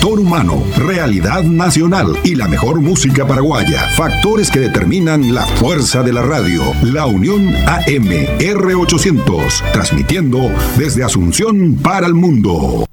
factor humano, realidad nacional y la mejor música paraguaya. Factores que determinan la fuerza de la radio. La Unión AM R800, transmitiendo desde Asunción para el mundo.